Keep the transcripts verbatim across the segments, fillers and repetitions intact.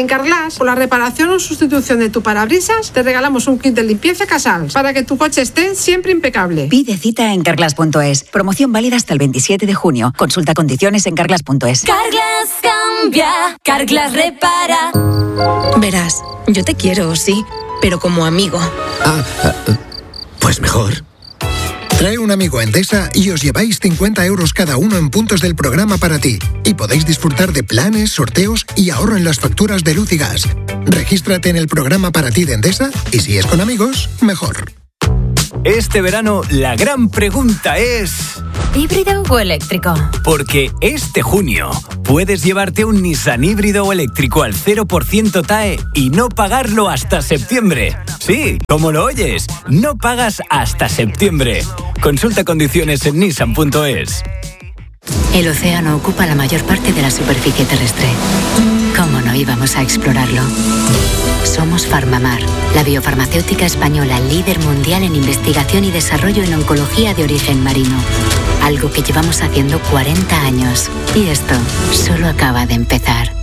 En Carglass, por la reparación o sustitución de tu parabrisas, te regalamos un kit de limpieza Casals para que tu coche esté siempre impecable. Pide cita en carglass punto es. Promoción válida hasta el veintisiete de junio. Consulta condiciones en carglass punto es. Carglass cambia, Carglass repara. Verás, yo te quiero, sí, pero como amigo. Ah, pues mejor. Trae un amigo a Endesa y os lleváis cincuenta euros cada uno en puntos del programa para ti. Y podéis disfrutar de planes, sorteos y ahorro en las facturas de luz y gas. Regístrate en el programa para ti de Endesa y si es con amigos, mejor. Este verano la gran pregunta es... ¿híbrido o eléctrico? Porque este junio puedes llevarte un Nissan híbrido o eléctrico al cero por ciento T A E y no pagarlo hasta septiembre. Sí, como lo oyes, no pagas hasta septiembre. Consulta condiciones en nissan punto es. El océano ocupa la mayor parte de la superficie terrestre. ¿Cómo no íbamos a explorarlo? Somos Farmamar, la biofarmacéutica española líder mundial en investigación y desarrollo en oncología de origen marino. Algo que llevamos haciendo cuarenta años. Y esto solo acaba de empezar.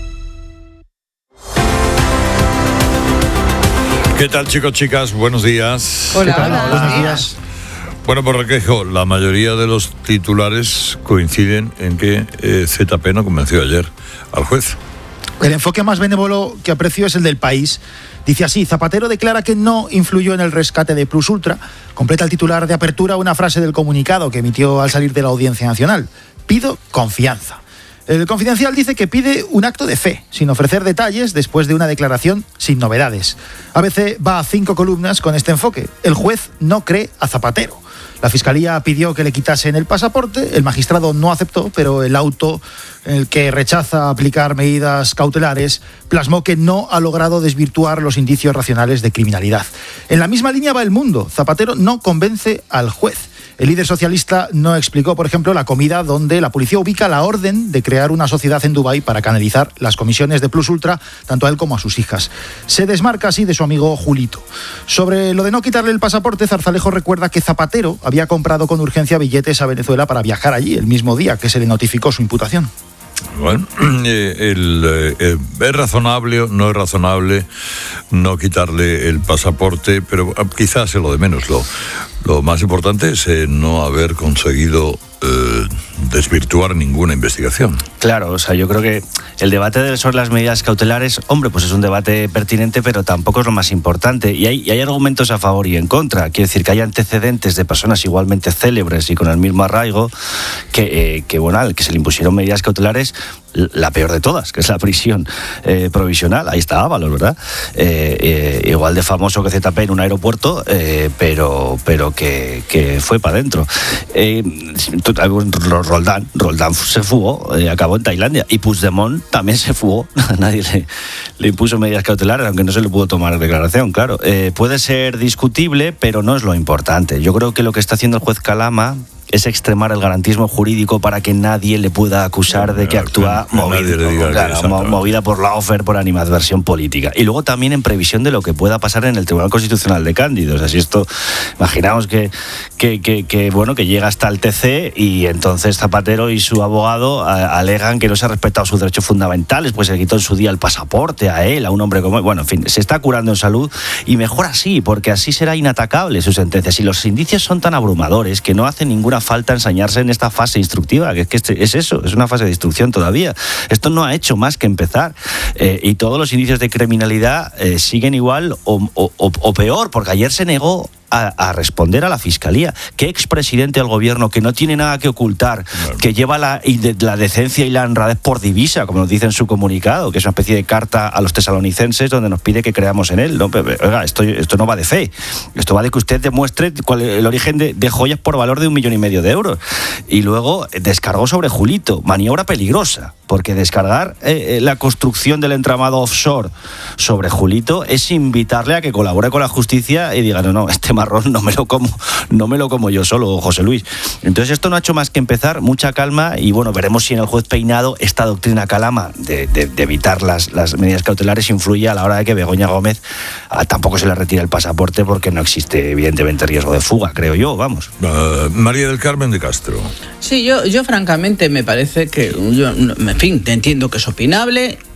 ¿Qué tal, chicos, chicas? Buenos días. Hola, hola. Buenos días. Bueno, por Requejo, la mayoría de los titulares coinciden en que eh, Z P no convenció ayer al juez. El enfoque más benévolo que aprecio es el del País. Dice así: Zapatero declara que no influyó en el rescate de Plus Ultra. Completa el titular de apertura una frase del comunicado que emitió al salir de la Audiencia Nacional. Pido confianza. El Confidencial dice que pide un acto de fe, sin ofrecer detalles, después de una declaración sin novedades. A B C va a cinco columnas con este enfoque. El juez no cree a Zapatero. La Fiscalía pidió que le quitasen el pasaporte, el magistrado no aceptó, pero el auto, el que rechaza aplicar medidas cautelares, plasmó que no ha logrado desvirtuar los indicios racionales de criminalidad. En la misma línea va El Mundo. Zapatero no convence al juez. El líder socialista no explicó, por ejemplo, la comida donde la policía ubica la orden de crear una sociedad en Dubái para canalizar las comisiones de Plus Ultra, tanto a él como a sus hijas. Se desmarca así de su amigo Julito. Sobre lo de no quitarle el pasaporte, Zarzalejo recuerda que Zapatero había comprado con urgencia billetes a Venezuela para viajar allí el mismo día que se le notificó su imputación. Bueno, eh, el, eh, es razonable o no es razonable no quitarle el pasaporte, pero quizás es lo de menos. Lo, lo más importante es eh, no haber conseguido eh, desvirtuar ninguna investigación. Claro, o sea, yo creo que el debate de sobre las medidas cautelares, hombre, pues es un debate pertinente, pero tampoco es lo más importante. Y hay, y hay argumentos a favor y en contra. Quiero decir que hay antecedentes de personas igualmente célebres y con el mismo arraigo que, eh, que bueno, al que se le impusieron medidas cautelares, la peor de todas, que es la prisión eh, provisional. Ahí está Ábalos, ¿verdad? Eh, eh, igual de famoso que Z P en un aeropuerto, eh, pero, pero que, que fue para adentro. Eh, Roldán, Roldán se fugó, eh, acabó en Tailandia. Y Puigdemont también se fugó. Nadie le, le impuso medidas cautelares, aunque no se le pudo tomar declaración, claro. Eh, puede ser discutible, pero no es lo importante. Yo creo que lo que está haciendo el juez Calama es extremar el garantismo jurídico para que nadie le pueda acusar de que actúa movida, claro, movida por lawfare, por animadversión política. Y luego también en previsión de lo que pueda pasar en el Tribunal Constitucional de Cándido. O sea, si esto, imaginamos que, que, que, que, bueno, que llega hasta el T C y entonces Zapatero y su abogado a, alegan que no se ha respetado sus derechos fundamentales, pues se le quitó en su día el pasaporte a él, a un hombre como él. Bueno, en fin, se está curando en salud y mejor así, porque así será inatacable su sentencia. Si los indicios son tan abrumadores que no hace ninguna falta ensañarse en esta fase instructiva, que es que este, es eso, es una fase de instrucción todavía. Esto no ha hecho más que empezar eh, y todos los indicios de criminalidad eh, siguen igual o, o, o peor, porque ayer se negó A, a responder a la Fiscalía. ¿Qué expresidente del gobierno que no tiene nada que ocultar, claro, que lleva la, la decencia y la honradez por divisa, como nos dice en su comunicado, que es una especie de carta a los tesalonicenses donde nos pide que creamos en él? No, pero, oiga, esto, esto no va de fe. Esto va de que usted demuestre cuál es el origen de, de joyas por valor de un millón y medio de euros. Y luego descargó sobre Julito. Maniobra peligrosa, porque descargar eh, la construcción del entramado offshore sobre Julito es invitarle a que colabore con la justicia y diga, no, no, este marrón no me lo como, no me lo como yo solo, José Luis. Entonces esto no ha hecho más que empezar, mucha calma, y bueno, veremos si en el juez Peinado esta doctrina Calama de, de, de evitar las, las medidas cautelares influye a la hora de que Begoña Gómez ah, tampoco se le retire el pasaporte, porque no existe evidentemente riesgo de fuga, creo yo, vamos. Uh, María del Carmen de Castro. Sí, yo, yo francamente me parece que, yo, en fin, te entiendo que es opinable.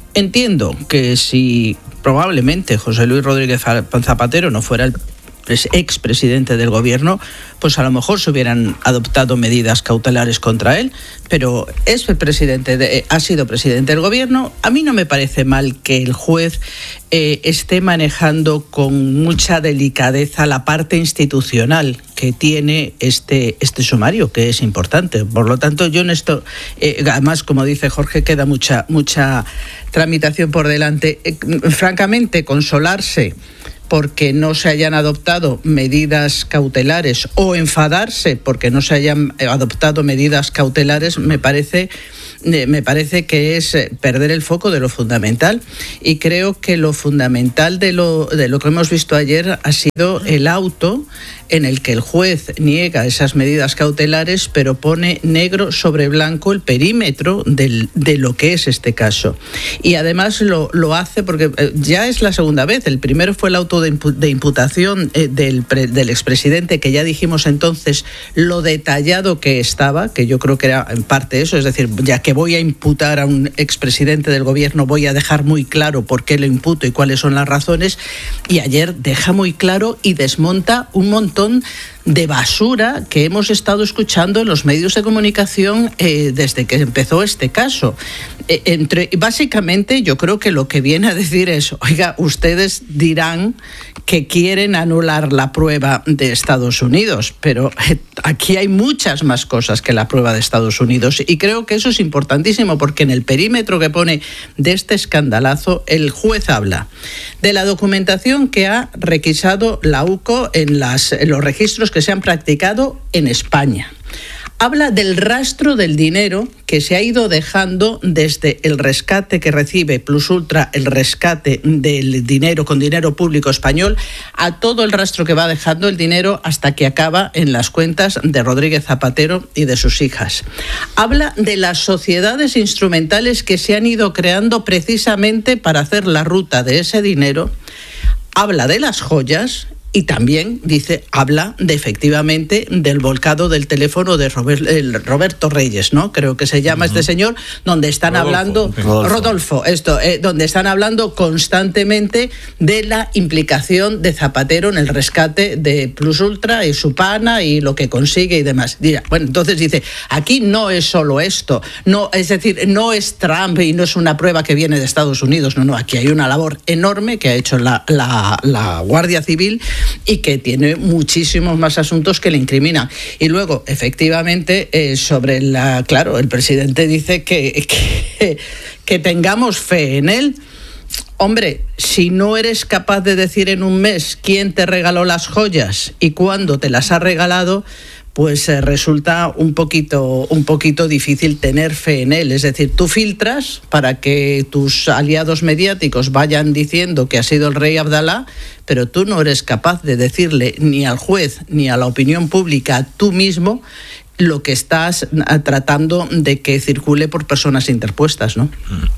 entiendo que si probablemente José Luis Rodríguez Zapatero no fuera el expresidente del gobierno, pues a lo mejor se hubieran adoptado medidas cautelares contra él, pero es el presidente de, ha sido presidente del gobierno. A mí no me parece mal que el juez eh, esté manejando con mucha delicadeza la parte institucional que tiene este, este sumario, que es importante. Por lo tanto, yo en esto, eh, además, como dice Jorge, queda mucha, mucha tramitación por delante. Eh, francamente, consolarse porque no se hayan adoptado medidas cautelares o enfadarse porque no se hayan adoptado medidas cautelares me parece me parece que es perder el foco de lo fundamental, y creo que lo fundamental de lo de lo que hemos visto ayer ha sido el auto en el que el juez niega esas medidas cautelares, pero pone negro sobre blanco el perímetro del, de lo que es este caso. Y además lo, lo hace porque ya es la segunda vez. El primero fue el auto de, impu- de imputación eh, del, pre- del expresidente, que ya dijimos entonces lo detallado que estaba, que yo creo que era en parte eso, es decir, ya que voy a imputar a un expresidente del gobierno, voy a dejar muy claro por qué lo imputo y cuáles son las razones. Y ayer deja muy claro y desmonta un montón de basura que hemos estado escuchando en los medios de comunicación eh, desde que empezó este caso. Eh, entre, básicamente yo creo que lo que viene a decir es, oiga, ustedes dirán que quieren anular la prueba de Estados Unidos, pero eh, aquí hay muchas más cosas que la prueba de Estados Unidos, y creo que eso es importantísimo, porque en el perímetro que pone de este escandalazo, el juez habla de la documentación que ha requisado la U C O en, las, en los registros que se han practicado en España. Habla del rastro del dinero que se ha ido dejando desde el rescate que recibe Plus Ultra, el rescate del dinero con dinero público español, a todo el rastro que va dejando el dinero hasta que acaba en las cuentas de Rodríguez Zapatero y de sus hijas. Habla de las sociedades instrumentales que se han ido creando precisamente para hacer la ruta de ese dinero. Habla de las joyas. Y también dice, habla de efectivamente del volcado del teléfono de Robert, el Roberto Reyes, ¿no? Creo que se llama uh-huh. este señor, donde están Rodolfo, hablando Rodolfo, Rodolfo esto, eh, donde están hablando constantemente de la implicación de Zapatero en el rescate de Plus Ultra y su pana y lo que consigue y demás. Bueno, entonces dice, aquí no es solo esto, no, es decir, no es Trump y no es una prueba que viene de Estados Unidos, no, no, aquí hay una labor enorme que ha hecho la, la, la Guardia Civil y que tiene muchísimos más asuntos que le incriminan. Y luego, efectivamente, eh, sobre la... Claro, el presidente dice que, que, que tengamos fe en él. Hombre, si no eres capaz de decir en un mes quién te regaló las joyas y cuándo te las ha regalado, pues eh, resulta un poquito, un poquito difícil tener fe en él. Es decir, tú filtras para que tus aliados mediáticos vayan diciendo que ha sido el rey Abdalá, pero tú no eres capaz de decirle ni al juez ni a la opinión pública, tú mismo, lo que estás tratando de que circule por personas interpuestas, ¿no?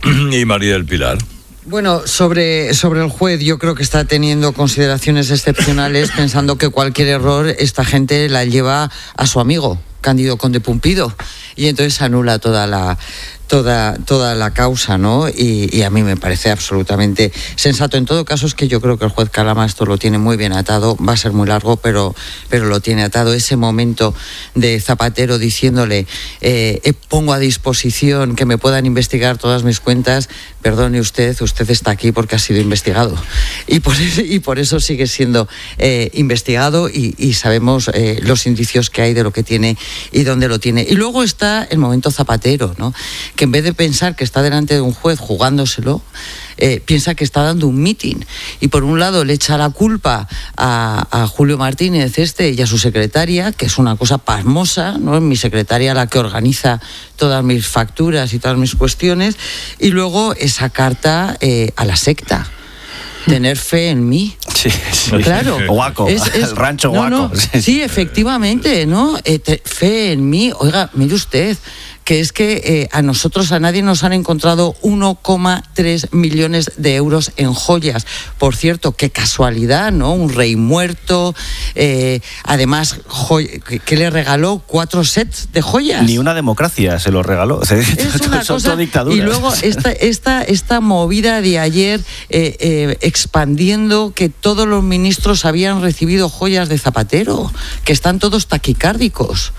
Y María del Pilar. Bueno, sobre, sobre el juez, yo creo que está teniendo consideraciones excepcionales pensando que cualquier error esta gente la lleva a su amigo, Cándido Conde Pumpido, y entonces anula toda la... Toda, toda la causa, ¿no? Y, y a mí me parece absolutamente sensato. En todo caso, es que yo creo que el juez Calama esto lo tiene muy bien atado. Va a ser muy largo, pero, pero lo tiene atado. Ese momento de Zapatero diciéndole, eh, pongo a disposición que me puedan investigar todas mis cuentas. Perdone usted, usted está aquí porque ha sido investigado. Y por eso, y por eso sigue siendo eh, investigado y, y sabemos eh, los indicios que hay de lo que tiene y dónde lo tiene. Y luego está el momento Zapatero, ¿no? Que en vez de pensar que está delante de un juez jugándoselo, eh, piensa que está dando un mitin. Y por un lado le echa la culpa a, a Julio Martínez este y a su secretaria, que es una cosa pasmosa, ¿no? Mi secretaria la que organiza todas mis facturas y todas mis cuestiones. Y luego esa carta eh, a la secta. Tener fe en mí. Sí, sí. Claro. Guaco, es, es, el rancho no, Guaco. No, sí, efectivamente, ¿no? Eh, te, fe en mí. Oiga, mire usted, que es que eh, a nosotros, a nadie nos han encontrado uno coma tres millones de euros en joyas. Por cierto, qué casualidad, ¿no? Un rey muerto, eh, además, joy- que le regaló cuatro sets de joyas. Ni una democracia se lo regaló. Es una Son cosa, todo dictaduras. y luego esta, esta, esta movida de ayer eh, eh, expandiendo que todos los ministros habían recibido joyas de Zapatero, que están todos taquicárdicos.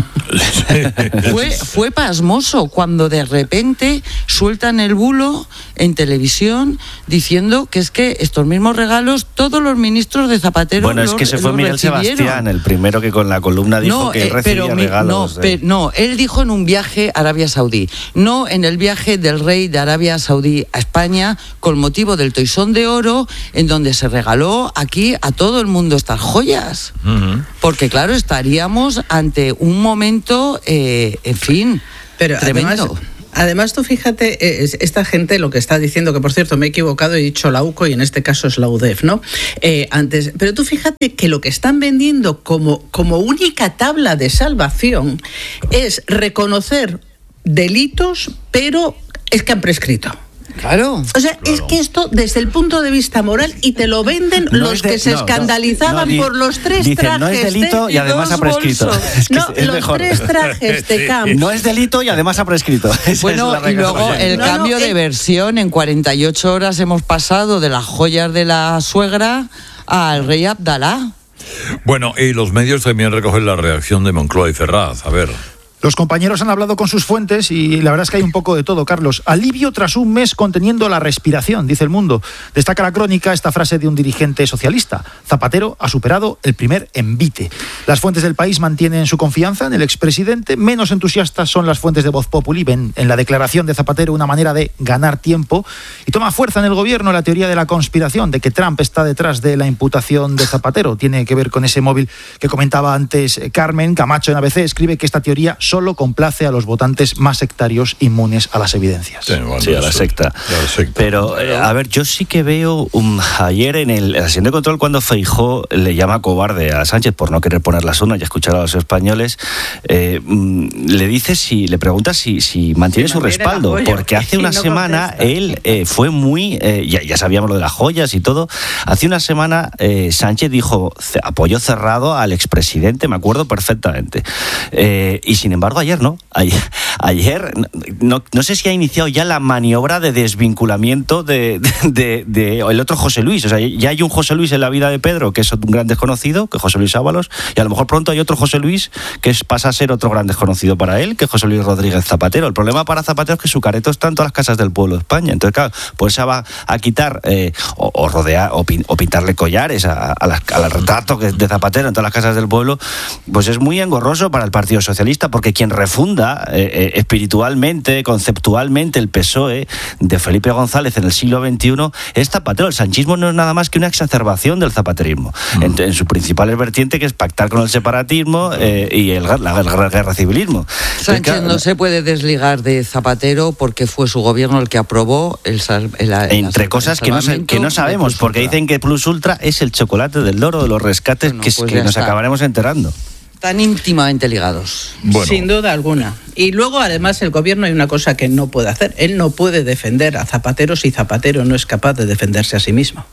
fue, fue pasmoso cuando de repente sueltan el bulo en televisión diciendo que es que estos mismos regalos todos los ministros de Zapatero Bueno, es los, que se fue los Miguel recibieron. Sebastián, el primero que con la columna dijo No, que él eh, recibía pero mi- regalos. No, de- pe- no, él dijo en un viaje a Arabia Saudí, no en el viaje del rey de Arabia Saudí a España con motivo del Toisón de Oro, en donde se regaló aquí a todo el mundo estas joyas. Uh-huh. Porque claro, estaríamos ante un momento, eh, en fin, Pero tremendo. además, además, tú fíjate, eh, es- esta gente lo que está diciendo, que por cierto me he equivocado, he dicho la U C O y en este caso es la U D E F, ¿no? Eh, antes, pero tú fíjate que lo que están vendiendo como, como única tabla de salvación es reconocer delitos, pero es que han prescrito. Claro. O sea, es que esto desde el punto de vista moral, y te lo venden No los es de- que se no, no, escandalizaban no, di- por los tres dicen, trajes no es delito de y además dos ha prescrito. bolsos. Es que No, es los mejor. tres trajes de campo. No es delito y además ha prescrito. Esa es Bueno, la y luego reclamación. el No, no, cambio de eh. versión, en cuarenta y ocho horas hemos pasado de las joyas de la suegra al rey Abdalá. Bueno, y los medios también recogen la reacción de Moncloa y Ferraz. A ver. Los compañeros han hablado con sus fuentes y la verdad es que hay un poco de todo, Carlos. Alivio tras un mes conteniendo la respiración, dice El Mundo. Destaca la crónica esta frase de un dirigente socialista. Zapatero ha superado el primer envite. Las fuentes del País mantienen su confianza en el expresidente. Menos entusiastas son las fuentes de Voz Populi. Ven en la declaración de Zapatero una manera de ganar tiempo. Y toma fuerza en el gobierno la teoría de la conspiración, de que Trump está detrás de la imputación de Zapatero. Tiene que ver con ese móvil que comentaba antes Carmen. Camacho en A B C escribe que esta teoría solo complace a los votantes más sectarios inmunes a las evidencias. Sí, bueno, Sí, a la eso- secta. a la secta. Pero, eh, a ver, yo sí que veo um, ayer en el, en la sesión de control cuando Feijóo le llama cobarde a Sánchez por no querer poner las urnas y escuchar a los españoles, eh, mm, le dice si, le pregunta si, si mantiene Si su mantiene el respaldo, apoyo, porque hace y una no semana contesta. él eh, fue muy, eh, ya, ya sabíamos lo de las joyas y todo, hace una semana eh, Sánchez dijo ce- apoyo cerrado al expresidente, me acuerdo perfectamente. Eh, y sin embargo ayer no, ayer, ayer no, no sé si ha iniciado ya la maniobra de desvinculamiento de, de, de- de el otro José Luis, o sea, ya hay un José Luis en la vida de Pedro que es un gran desconocido, que es José Luis Ábalos, y a lo mejor pronto hay otro José Luis que es, pasa a ser otro gran desconocido para él, que es José Luis Rodríguez Zapatero. El problema para Zapatero es que su careto está en todas las casas del pueblo de España, entonces claro, pues se va a quitar eh, o, o rodear o, pin, o pintarle collares a, a, las, a los retratos que- de Zapatero en todas las casas del pueblo, pues es muy engorroso para el Partido Socialista, porque quien refunda eh, eh, espiritualmente, conceptualmente el P S O E de Felipe González en el siglo veintiuno es Zapatero. El sanchismo no es nada más que una exacerbación del zapaterismo, mm. en, en su principal vertiente, que es pactar con el separatismo eh, y el, la, la, la guerra civilismo. Sánchez no se puede desligar de Zapatero porque fue su gobierno el que aprobó el, sal, el, el entre cosas que no, que no sabemos, porque dicen que Plus Ultra es el chocolate del loro de los rescates, bueno, que, pues que nos está. acabaremos enterando. Están íntimamente ligados. Bueno. Sin duda alguna. Y luego, además, el gobierno hay una cosa que no puede hacer. Él no puede defender a Zapatero si Zapatero no es capaz de defenderse a sí mismo.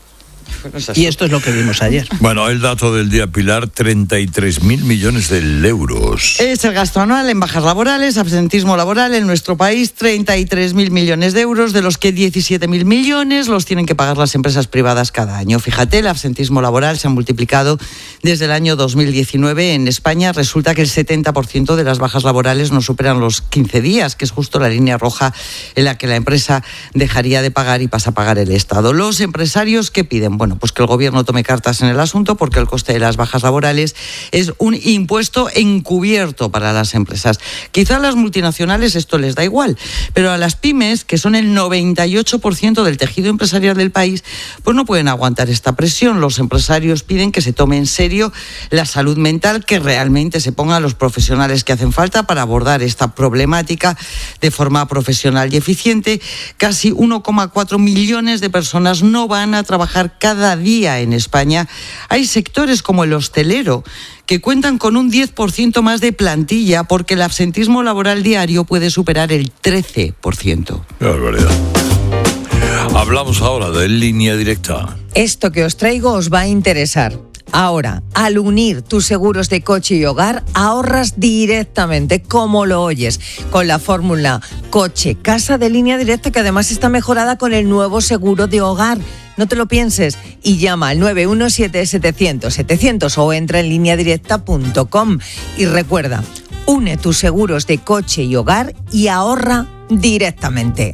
Y esto es lo que vimos ayer. Bueno, el dato del día, Pilar, treinta y tres mil millones de euros. Es el gasto anual en bajas laborales, absentismo laboral en nuestro país, treinta y tres mil millones de euros, de los que diecisiete mil millones los tienen que pagar las empresas privadas cada año. Fíjate, el absentismo laboral se ha multiplicado desde el año dos mil diecinueve. En España resulta que el setenta por ciento de las bajas laborales no superan los quince días, que es justo la línea roja en la que la empresa dejaría de pagar y pasa a pagar el Estado. Los empresarios, ¿qué piden? Bueno, pues que el gobierno tome cartas en el asunto, porque el coste de las bajas laborales es un impuesto encubierto para las empresas. Quizá a las multinacionales esto les da igual, pero a las pymes, que son el noventa y ocho por ciento del tejido empresarial del país, pues no pueden aguantar esta presión. Los empresarios piden que se tome en serio la salud mental, que realmente se pongan los profesionales que hacen falta para abordar esta problemática de forma profesional y eficiente. Casi uno coma cuatro millones de personas no van a trabajar cada día en España. Hay sectores como el hostelero que cuentan con un diez por ciento más de plantilla porque el absentismo laboral diario puede superar el trece por ciento. Qué barbaridad. Hablamos ahora de Línea Directa. Esto que os traigo os va a interesar. Ahora, al unir tus seguros de coche y hogar, ahorras directamente, como lo oyes, con la fórmula coche-casa de Línea Directa, que además está mejorada con el nuevo seguro de hogar. No te lo pienses y llama al nueve uno siete, setecientos, setecientos o entra en línea directa punto com. Y recuerda, une tus seguros de coche y hogar y ahorra directamente.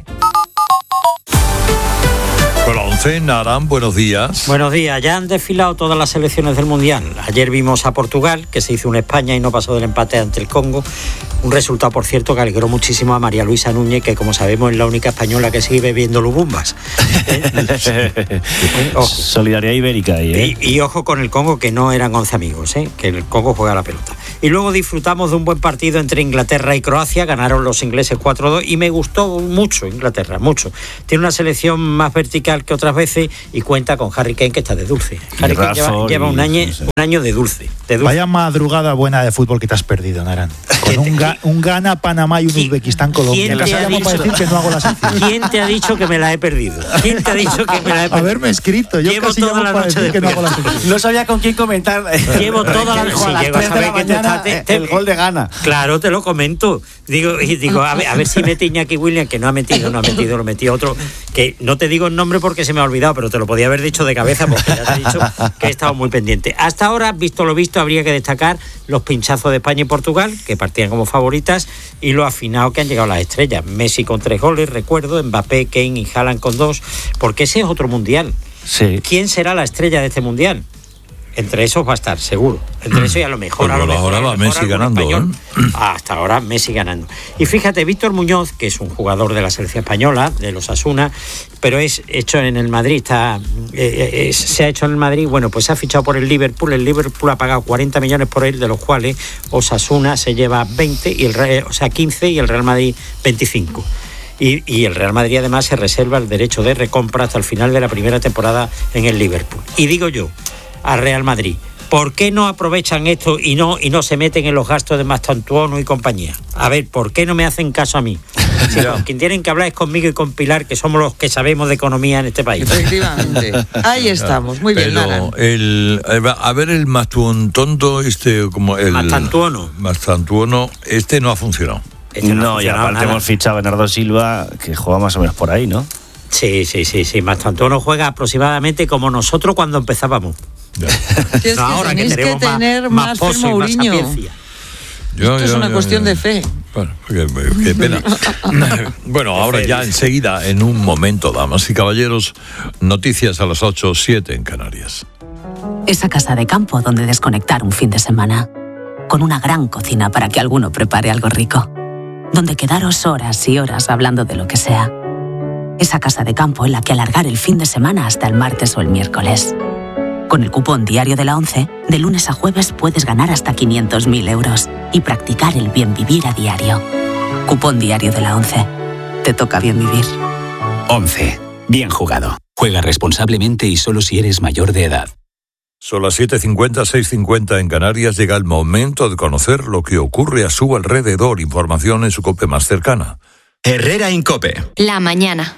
Con la once, Naran, buenos días. Buenos días, ya han desfilado todas las selecciones del Mundial. Ayer vimos a Portugal, que se hizo un España y no pasó del empate ante el Congo. Un resultado, por cierto, que alegró muchísimo a María Luisa Núñez, que como sabemos es la única española que sigue bebiendo lubumbas. ¿Eh? Ojo. Solidaridad ibérica ahí, ¿eh? Y, y ojo con el Congo, que no eran once amigos, ¿eh? Que el Congo juega a la pelota. Y luego disfrutamos de un buen partido entre Inglaterra y Croacia. Ganaron los ingleses cuatro dos y me gustó mucho Inglaterra, mucho. Tiene una selección más vertical que otras veces y cuenta con Harry Kane, que está de dulce. Harry Kane lleva, lleva un, año, un año de dulce, de dulce. Vaya madrugada buena de fútbol que te has perdido, Naran. Con un, ga, un Ghana, Panamá y un Uzbekistán, Colombia. ¿Quién te, ha dicho, para decir que no hago la sección. ¿Quién te ha dicho que me la he perdido? ¿Quién te ha dicho que me la he perdido? Haberme escrito. Yo Llevo casi toda la para noche decir que no hago la sección. No sabía con quién comentar. Llevo toda la noche. Sí, llego a saber que te está, te, te, el gol de Ghana. Claro, te lo comento. Digo, y digo a, ver, a ver si mete Iñaki Williams, que no ha metido, no ha metido, lo metió otro. Que no te digo el nombre porque se me ha olvidado, pero te lo podía haber dicho de cabeza porque ya te he dicho que he estado muy pendiente. Hasta ahora, visto lo visto, habría que destacar los pinchazos de España y Portugal, que partían como favoritas, y lo afinado que han llegado las estrellas. Messi con tres goles, recuerdo, Mbappé, Kane y Haaland con dos, porque ese es otro mundial. Sí. ¿Quién será la estrella de este mundial? Entre esos va a estar, seguro. Entre eso y a lo mejor. Pero a lo mejor, ahora va Messi ganando. ¿eh? Hasta ahora Messi ganando. Y fíjate, Víctor Muñoz, que es un jugador de la selección española, de los Osasuna, pero es hecho en el Madrid, está, eh, es, se ha hecho en el Madrid, bueno, pues se ha fichado por el Liverpool. El Liverpool ha pagado cuarenta millones por él, de los cuales Osasuna se lleva veinte, y el, o sea, quince, y el Real Madrid veinticinco. Y, y el Real Madrid además se reserva el derecho de recompra hasta el final de la primera temporada en el Liverpool. Y digo yo, al Real Madrid, ¿por qué no aprovechan esto y no y no se meten en los gastos de Mastantuono y compañía? A ver, ¿por qué no me hacen caso a mí? Si con quien tienen que hablar es conmigo y con Pilar, que somos los que sabemos de economía en este país. Efectivamente. Ahí estamos, muy bien, Naran. El, a ver, el Mastantuono, este, como el Mastantuono. Mastantuono, este no ha funcionado. Este no, no y aparte nada. Hemos fichado a Bernardo Silva, que juega más o menos por ahí, ¿no? Sí, sí, sí, sí. Mastantuono juega aproximadamente como nosotros cuando empezábamos. Es no, ahora que, que tener más, más Fer Mourinho. Yo, Esto yo, es una yo, cuestión yo, de fe. Bueno, qué, qué pena. Bueno, ahora ya enseguida, en un momento, damas y caballeros, noticias a las ocho, siete en Canarias. Esa casa de campo donde desconectar un fin de semana. Con una gran cocina para que alguno prepare algo rico. Donde quedaros horas y horas hablando de lo que sea. Esa casa de campo en la que alargar el fin de semana hasta el martes o el miércoles. Con el cupón diario de la ONCE, de lunes a jueves puedes ganar hasta quinientos mil euros y practicar el bien vivir a diario. Cupón diario de la ONCE. Te toca bien vivir. ONCE. Bien jugado. Juega responsablemente y solo si eres mayor de edad. Son las siete cincuenta, seis cincuenta en Canarias. Llega el momento de conocer lo que ocurre a su alrededor. Información en su COPE más cercana. Herrera Incope. La mañana.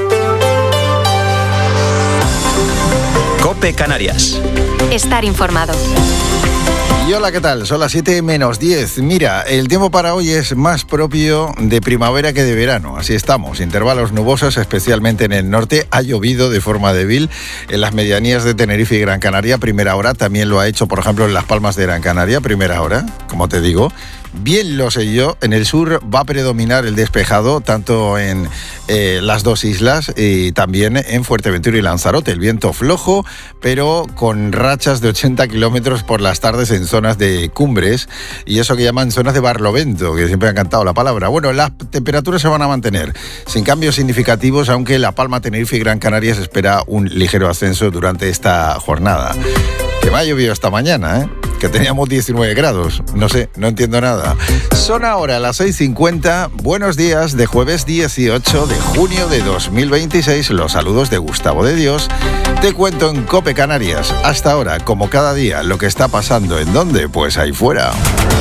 COPE Canarias. Estar informado. Y hola, ¿qué tal? Son las siete menos diez. Mira, el tiempo para hoy es más propio de primavera que de verano. Así estamos. Intervalos nubosos, especialmente en el norte. Ha llovido de forma débil en las medianías de Tenerife y Gran Canaria. Primera hora. También lo ha hecho, por ejemplo, en Las Palmas de Gran Canaria. Primera hora, como te digo. Bien lo sé yo, en el sur va a predominar el despejado, tanto en eh, las dos islas y también en Fuerteventura y Lanzarote. El viento flojo, pero con rachas de ochenta kilómetros por las tardes en zonas de cumbres, y eso que llaman zonas de barlovento, que siempre ha encantado la palabra. Bueno, las temperaturas se van a mantener sin cambios significativos, aunque La Palma, Tenerife y Gran Canaria se espera un ligero ascenso durante esta jornada. Que me ha llovido esta mañana, ¿eh? que teníamos diecinueve grados. No sé, no entiendo nada. Son ahora las seis cincuenta. Buenos días de jueves dieciocho de junio de dos mil veintiséis. Los saludos de Gustavo de Dios. Te cuento en COPE Canarias. Hasta ahora, como cada día, lo que está pasando en dónde, pues ahí fuera.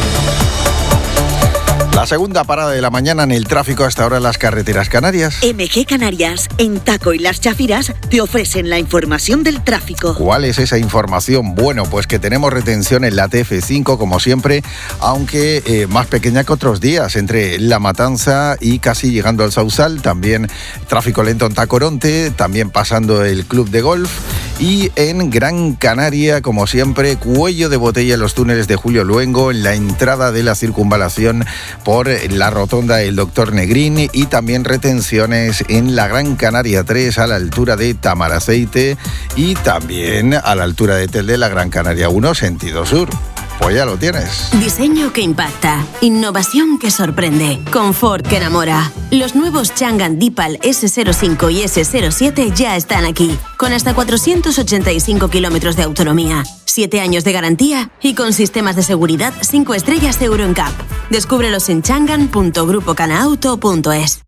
La segunda parada de la mañana en el tráfico hasta ahora en las carreteras canarias. M G Canarias, en Taco y Las Chafiras, te ofrecen la información del tráfico. ¿Cuál es esa información? Bueno, pues que tenemos retención en la T F cinco, como siempre, aunque eh, más pequeña que otros días, entre La Matanza y casi llegando al Sausal. También tráfico lento en Tacoronte, también pasando el Club de Golf. Y en Gran Canaria, como siempre, cuello de botella en los túneles de Julio Luengo, en la entrada de la circunvalación por la rotonda del Doctor Negrín, y también retenciones en la Gran Canaria tres a la altura de Tamaraceite y también a la altura de Telde, la Gran Canaria uno, sentido sur. Pues ya lo tienes. Diseño que impacta, innovación que sorprende, confort que enamora. Los nuevos Changan Deepal ese cero cinco y ese cero siete ya están aquí, con hasta cuatrocientos ochenta y cinco kilómetros de autonomía, siete años de garantía y con sistemas de seguridad cinco estrellas Euro N C A P. Descúbrelos en changan punto grupo canaauto punto es.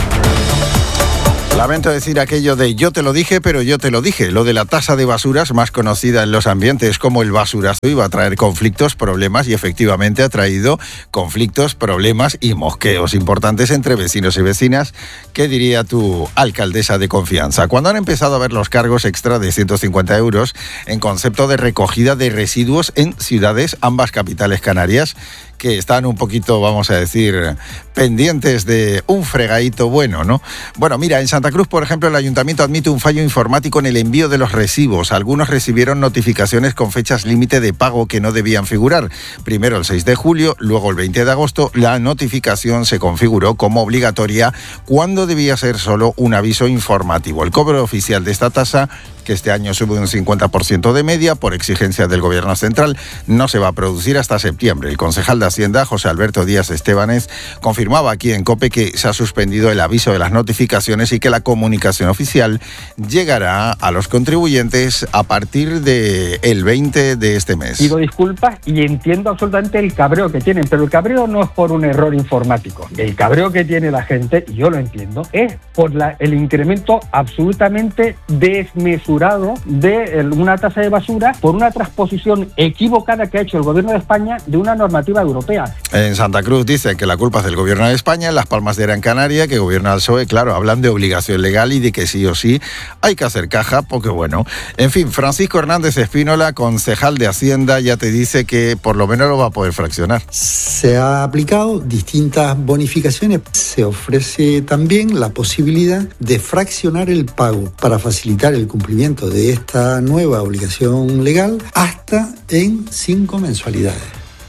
Lamento decir aquello de yo te lo dije, pero yo te lo dije. Lo de la tasa de basuras, más conocida en los ambientes como el basurazo, iba a traer conflictos, problemas, y efectivamente ha traído conflictos, problemas y mosqueos importantes entre vecinos y vecinas. ¿Qué diría tu alcaldesa de confianza? Cuando han empezado a ver los cargos extra de ciento cincuenta euros en concepto de recogida de residuos en ciudades, ambas capitales canarias, que están un poquito, vamos a decir, pendientes de un fregadito bueno, ¿no? Bueno, mira, en Santa Cruz, por ejemplo, el ayuntamiento admite un fallo informático en el envío de los recibos. Algunos recibieron notificaciones con fechas límite de pago que no debían figurar. Primero el seis de julio, luego el veinte de agosto. La notificación se configuró como obligatoria cuando debía ser solo un aviso informativo. El cobro oficial de esta tasa, que este año sube un cincuenta por ciento de media por exigencia del Gobierno central, no se va a producir hasta septiembre. El concejal de Hacienda, José Alberto Díaz Estebanes, confirmaba aquí en COPE que se ha suspendido el aviso de las notificaciones y que la comunicación oficial llegará a los contribuyentes a partir del veinte de este mes. Pido disculpas y entiendo absolutamente el cabreo que tienen, pero el cabreo no es por un error informático. El cabreo que tiene la gente, y yo lo entiendo, es por la, el incremento absolutamente desmesurado de una tasa de basura por una transposición equivocada que ha hecho el Gobierno de España de una normativa europea. En Santa Cruz dicen que la culpa es del Gobierno de España. En Las Palmas de Gran Canaria, que gobierna el P S O E, claro, hablan de obligación legal y de que sí o sí hay que hacer caja, porque bueno. En fin, Francisco Hernández Espínola, concejal de Hacienda, ya te dice que por lo menos lo va a poder fraccionar. Se ha aplicado distintas bonificaciones. Se ofrece también la posibilidad de fraccionar el pago para facilitar el cumplimiento de esta nueva obligación legal hasta en cinco mensualidades.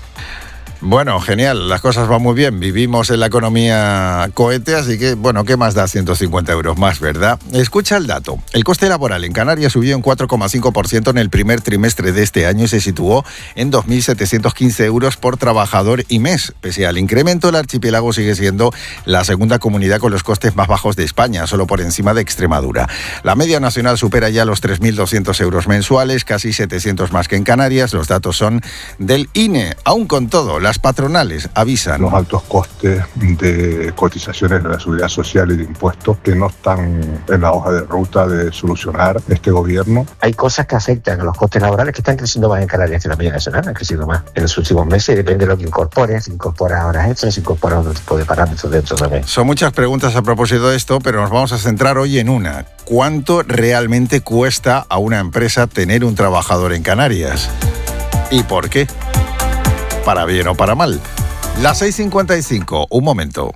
Bueno, genial, las cosas van muy bien, vivimos en la economía cohete, así que, bueno, ¿qué más da ciento cincuenta euros más, verdad? Escucha el dato. El coste laboral en Canarias subió un cuatro coma cinco por ciento en el primer trimestre de este año y se situó en dos mil setecientos quince euros por trabajador y mes. Pese al incremento, el archipiélago sigue siendo la segunda comunidad con los costes más bajos de España, solo por encima de Extremadura. La media nacional supera ya los tres mil doscientos euros mensuales, casi setecientos más que en Canarias. Los datos son del I N E. Aún con todo, las patronales avisan. Los altos costes de cotizaciones de la seguridad social y de impuestos que no están en la hoja de ruta de solucionar este gobierno. Hay cosas que afectan a los costes laborales que están creciendo más en Canarias que la media nacional, han crecido más en los últimos meses, depende de lo que incorpore, si incorpora horas extras, si incorpora otro tipo de parámetros dentro también. Son muchas preguntas a propósito de esto, pero nos vamos a centrar hoy en una. ¿Cuánto realmente cuesta a una empresa tener un trabajador en Canarias? ¿Y por qué? ¿Para bien o para mal? Las seis cincuenta y cinco, un momento.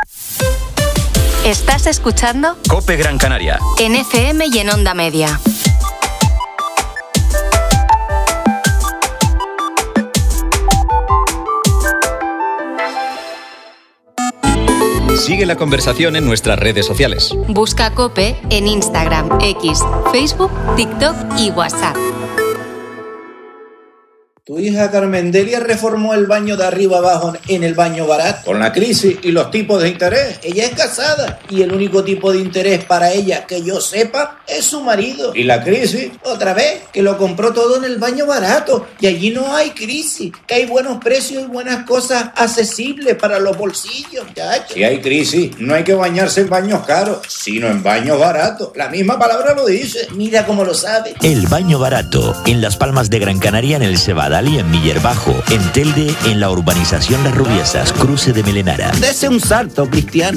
¿Estás escuchando? COPE Gran Canaria. En F M y en Onda Media. Sigue la conversación en nuestras redes sociales. Busca COPE en Instagram, X, Facebook, TikTok y WhatsApp. Tu hija Carmendelia reformó el baño de arriba abajo en el baño barato. Con la crisis y los tipos de interés, ella es casada y el único tipo de interés para ella que yo sepa es su marido. Y la crisis, otra vez, que lo compró todo en el baño barato y allí no hay crisis, que hay buenos precios y buenas cosas accesibles para los bolsillos, muchachos. Si hay crisis, no hay que bañarse en baños caros, sino en baños baratos. La misma palabra lo dice. Mira cómo lo sabe. El baño barato, en Las Palmas de Gran Canaria, en el Cebadal y en Miller Bajo, en Telde, en la urbanización Las Rubiesas, cruce de Melenara. Dese un salto, Cristiana.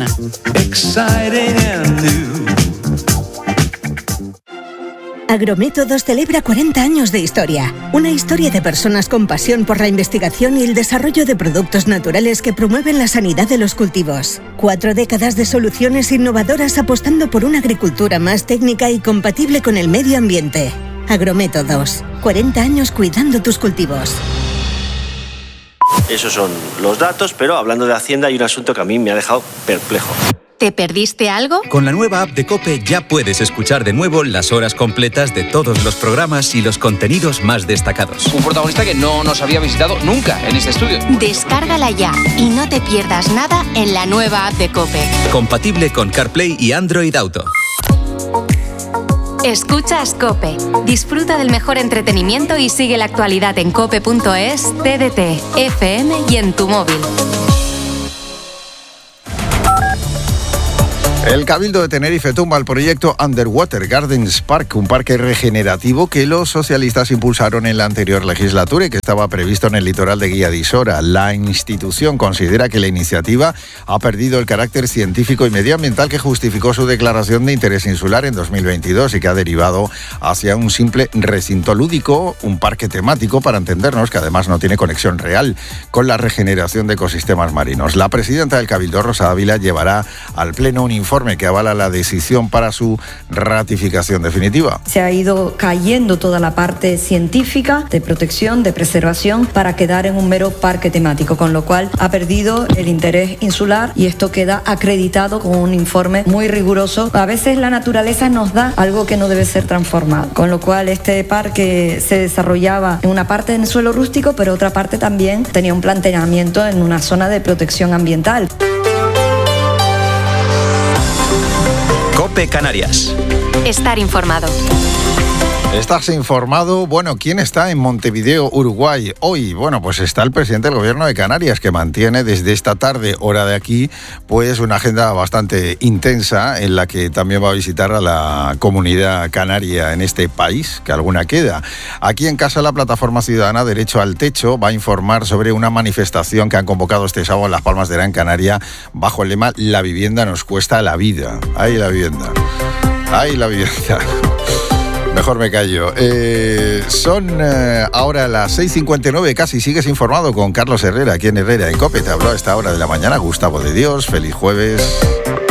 Agrométodos celebra cuarenta años de historia. Una historia de personas con pasión por la investigación y el desarrollo de productos naturales que promueven la sanidad de los cultivos. Cuatro décadas de soluciones innovadoras apostando por una agricultura más técnica y compatible con el medio ambiente. Agrométodos. cuarenta años cuidando tus cultivos. Esos son los datos, pero hablando de Hacienda hay un asunto que a mí me ha dejado perplejo. ¿Te perdiste algo? Con la nueva app de COPE ya puedes escuchar de nuevo las horas completas de todos los programas y los contenidos más destacados. Un protagonista que no nos había visitado nunca en este estudio. Descárgala ya y no te pierdas nada en la nueva app de COPE. Compatible con CarPlay y Android Auto. Escuchas COPE. Disfruta del mejor entretenimiento y sigue la actualidad en cope punto es, T D T, F M y en tu móvil. El Cabildo de Tenerife tumba el proyecto Underwater Gardens Park, un parque regenerativo que los socialistas impulsaron en la anterior legislatura y que estaba previsto en el litoral de Guía de Isora. La institución considera que la iniciativa ha perdido el carácter científico y medioambiental que justificó su declaración de interés insular en dos mil veintidós y que ha derivado hacia un simple recinto lúdico, un parque temático, para entendernos, que además no tiene conexión real con la regeneración de ecosistemas marinos. La presidenta del Cabildo, Rosa Ávila, llevará al Pleno un informe que avala la decisión para su ratificación definitiva. Se ha ido cayendo toda la parte científica, de protección, de preservación, para quedar en un mero parque temático, con lo cual ha perdido el interés insular y esto queda acreditado con un informe muy riguroso. A veces la naturaleza nos da algo que no debe ser transformado, con lo cual este parque se desarrollaba en una parte en suelo rústico, pero otra parte también tenía un planteamiento en una zona de protección ambiental. COPE Canarias. Estar informado. Estás informado. Bueno, ¿quién está en Montevideo, Uruguay? Hoy, bueno, pues está el presidente del Gobierno de Canarias, que mantiene desde esta tarde, hora de aquí, pues una agenda bastante intensa en la que también va a visitar a la comunidad canaria en este país, que alguna queda. Aquí en casa, la plataforma ciudadana Derecho al Techo va a informar sobre una manifestación que han convocado este sábado en Las Palmas de Gran Canaria bajo el lema "La vivienda nos cuesta la vida". ¡Ay, la vivienda! ¡Ay, la vivienda! Mejor me callo. Eh, son eh, ahora las seis cincuenta y nueve, casi. Sigues informado con Carlos Herrera, aquí en Herrera en COPE. Te habló a esta hora de la mañana Gustavo de Dios. Feliz jueves.